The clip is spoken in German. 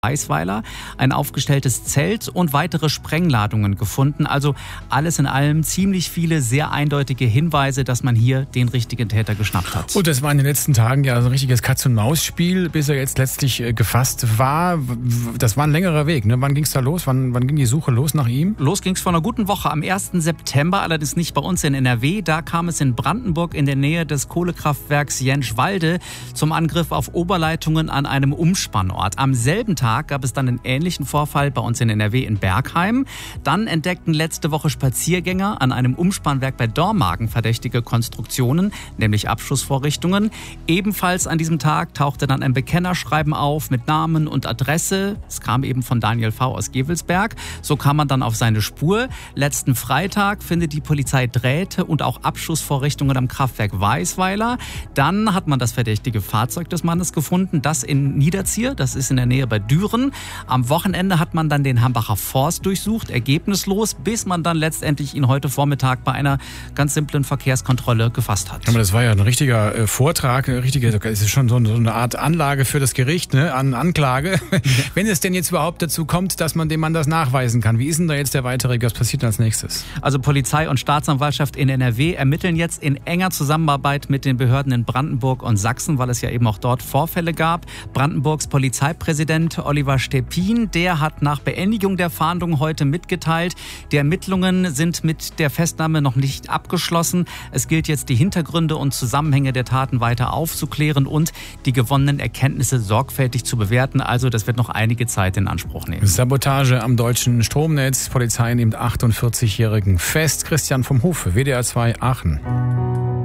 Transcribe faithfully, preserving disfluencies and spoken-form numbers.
Weisweiler, ein aufgestelltes Zelt und weitere Sprengladungen gefunden. Also alles in allem ziemlich viele sehr eindeutige Hinweise, dass man hier den richtigen Täter geschnappt hat. Und das war in den letzten Tagen ja so ein richtiges Katz-und-Maus-Spiel, bis er jetzt letztlich äh, gefasst war. Das war ein längerer Weg, ne? Wann ging es da los? Wann, wann ging die Suche los nach ihm? Los ging es vor einer guten Woche am ersten September, allerdings nicht bei uns in N R W. Da kam es in Brandenburg in der Nähe des Kohlekraftwerks Jentschwalde zum Angriff auf Oberleitungen an einem Umspannort. Am selben Tag gab es dann einen ähnlichen Vorfall bei uns in N R W in Bergheim. Dann entdeckten letzte Woche Spaziergänger an einem Umspannwerk bei Dormagen verdächtige Konstruktionen, nämlich Abschussvorrichtungen. Ebenfalls an diesem Tag tauchte dann ein Bekennerschreiben auf mit Namen und Adresse. Es kam eben von Daniel V. aus Gevelsberg. So kam man dann auf seine Spur. Letzten Freitag findet die Polizei Drähte und auch Abschussvorrichtungen am Kraftwerk Weisweiler. Dann hat man das verdächtige Fahrzeug des Mannes gefunden, das in Niederzier, das ist in der Nähe bei Düren. Am Wochenende hat man dann den Hambacher Forst durchsucht, ergebnislos, bis man dann letztendlich ihn heute Vormittag bei einer ganz simplen Verkehrskontrolle gefasst hat. Aber das war ja ein richtiger äh, Vortrag, ein richtiger, es ist schon so, so eine Art Anlage für das Gericht, ne, an Anklage. Wenn es denn jetzt überhaupt dazu kommt, dass man dem Mann das nachweisen kann, wie ist denn da jetzt der weitere, was passiert denn als nächstes? Also Polizei und Staatsanwaltschaft in N R W ermitteln jetzt in enger Zusammenarbeit mit den Behörden in Brandenburg und Sachsen, weil es ja eben auch dort Vorfälle gab. Brandenburgs Polizeipräsident Oliver Steppin, der hat nach Beendigung der Fahndung heute mitgeteilt, die Ermittlungen sind mit der Festnahme noch nicht abgeschlossen. Es gilt jetzt, die Hintergründe und Zusammenhänge der Taten weiter aufzuklären und die gewonnenen Erkenntnisse sorgfältig zu bewerten. Also das wird noch einige Zeit in Anspruch nehmen. Sabotage am deutschen Stromnetz. Polizei nimmt achtundvierzigjährigen fest. Christian vom Hofe, W D R zwei Aachen.